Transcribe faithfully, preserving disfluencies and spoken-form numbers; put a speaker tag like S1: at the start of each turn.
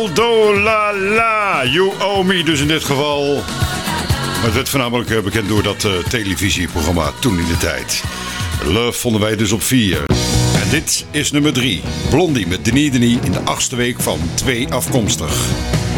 S1: Do La La, You Owe Me dus in dit geval. Maar het werd voornamelijk uh, bekend door dat uh, televisieprogramma toen in de tijd. Love vonden wij dus op vier. En dit is nummer drie. Blondie met Denis Denis in de achtste week van twee afkomstig.